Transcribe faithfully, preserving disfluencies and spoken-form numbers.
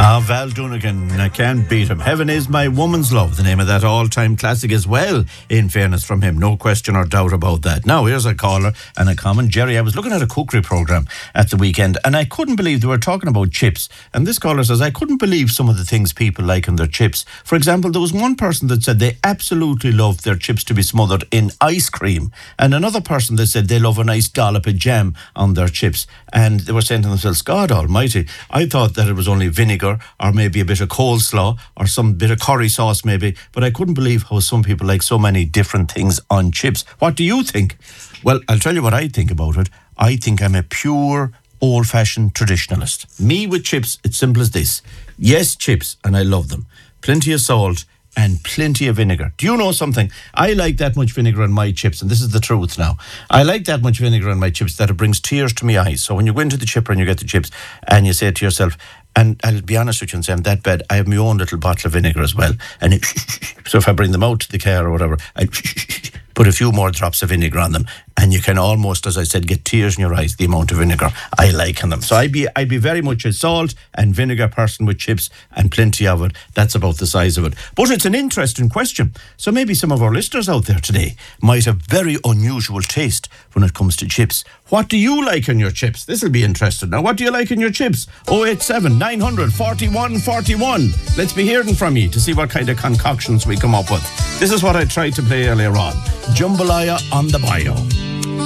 Ah, Val Donegan, I can't beat him. Heaven Is My Woman's Love, the name of that all-time classic as well, in fairness from him. No question or doubt about that. Now, here's a caller and a comment. Jerry, I was looking at a cookery programme at the weekend and I couldn't believe they were talking about chips. And this caller says, I couldn't believe some of the things people like in their chips. For example, there was one person that said they absolutely love their chips to be smothered in ice cream. And another person that said they love a nice dollop of jam on their chips. And they were saying to themselves, God almighty, I thought that it was only vinegar or maybe a bit of coleslaw or some bit of curry sauce maybe, but I couldn't believe how some people like so many different things on chips. What do you think? Well, I'll tell you what I think about it. I think I'm a pure old-fashioned traditionalist. Me with chips, it's simple as this. Yes, chips, and I love them. Plenty of salt and plenty of vinegar. Do you know something? I like that much vinegar on my chips, and this is the truth now. I like that much vinegar on my chips that it brings tears to my eyes. So when you go into the chipper and you get the chips and you say to yourself, and I'll be honest with you and say I'm that bad, I have my own little bottle of vinegar as well. And it, so if I bring them out to the car or whatever, I put a few more drops of vinegar on them, and you can almost, as I said, get tears in your eyes, the amount of vinegar I like in them. So I'd be, I'd be very much a salt and vinegar person with chips and plenty of it. That's about the size of it. But it's an interesting question. So maybe some of our listeners out there today might have very unusual taste when it comes to chips. What do you like in your chips? This will be interesting. Now, what do you like in your chips? oh eight seven, nine hundred, forty-one forty-one. Let's be hearing from you to see what kind of concoctions we come up with. This is what I tried to play earlier on. Jambalaya on the bio.